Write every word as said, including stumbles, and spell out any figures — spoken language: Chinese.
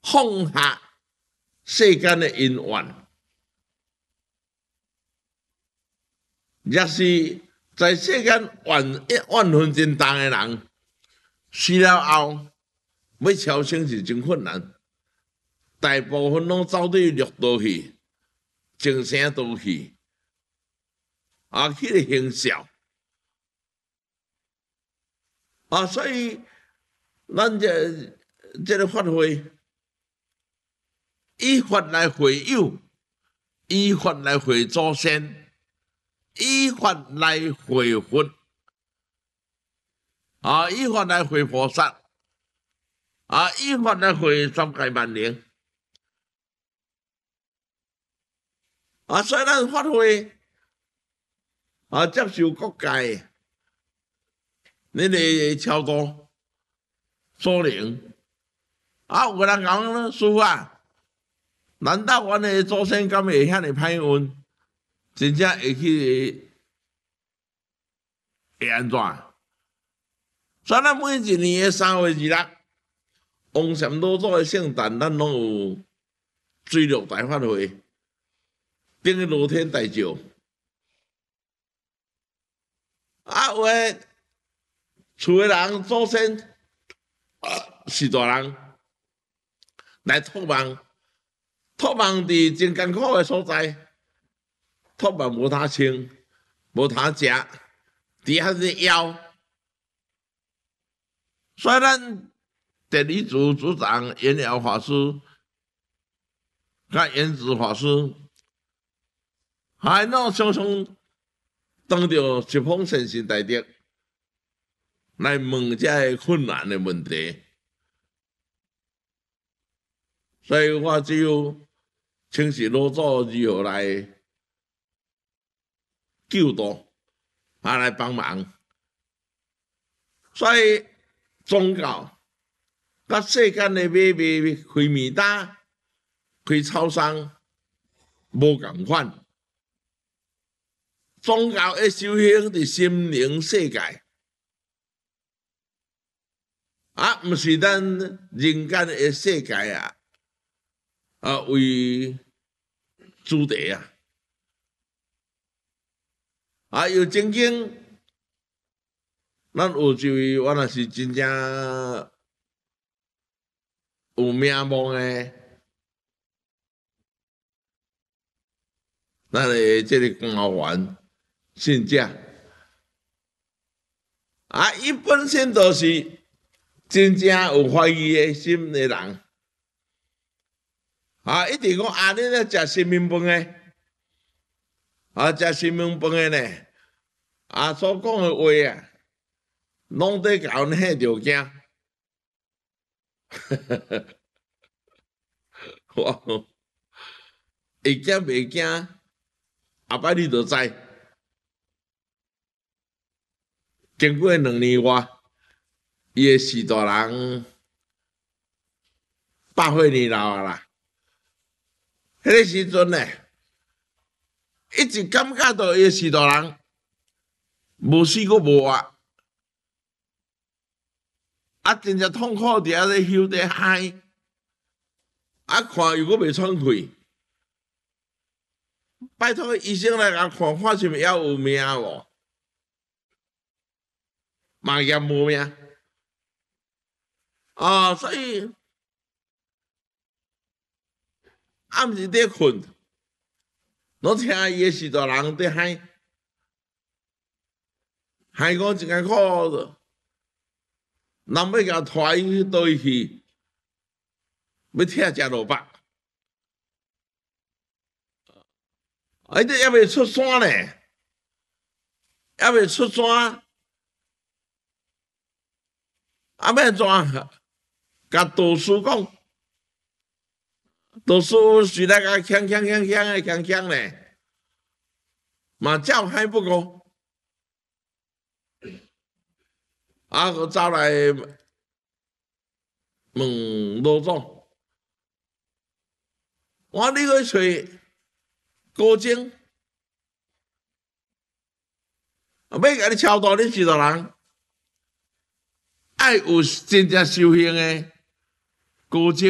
放下世间的因缘，也是在世间怨怨恨真重的人，死了后要超生是真困难，大部分拢走对六道去，精神道去，啊，迄、那个形象。啊，所以咱这这个法会，以法来会友，以法来会祖先，以法来会佛，啊，以法来会菩萨，啊，以法来会三界万灵。啊，所以咱法会啊，接受各界你个超度。所灵啊，有个人讲师父啊，难道阮的祖先敢会遐尼歹运？真正会去会安怎？所以咱每一年的三月二六，王禅老祖的圣诞，咱拢有水陆大法会，顶个露天大醮。啊，有诶厝诶人祖先。是大人来托梦，托梦伫真艰苦的所在，托梦无通穿，无通食，伫遐是枵。所以咱第二组组长袁耀法师、甲袁子法师，还喏常常当着一方先生大德来问这困难的问题。所以我只有请示老祖如何来救度，啊来帮忙。所以宗教甲世间的买卖开面搭、开超商无共款。宗教的修行伫心灵世界，啊，毋是咱人间的世界啊。啊，为主题啊，啊有正经，咱有一位我若是真正有名望的，咱的这个官员信者，啊，伊本身就是真正有怀疑的心的人。啊！一直讲啊，你咧食新民饭诶，啊，食新民饭诶呢，啊，所讲诶话啊，拢得甲阮吓着惊。我会惊袂惊？后摆你就知。经过两年外，伊诶四大人百岁年老啊啦。迄个时阵呢，一直感觉到伊是大人无死过无活，啊，真正痛苦伫遐咧休咧嗨，啊，看又阁袂喘气，拜托医生来甲看，看是毋是还有命无？嘛验无命，啊、哦，所以。暗时伫困，拢听伊个是大人伫喊，喊讲真艰苦，人要甲拖伊倒去，要拆食萝卜，啊！伊这还未出山呢，还未出山，啊！要怎？甲道士讲。道士虽然甲锵锵锵锵的锵锵咧，嘛照还不过，啊，佮走来问老祖，我你去找高僧，要甲你超度，你是大人，爱有真正修行的高僧。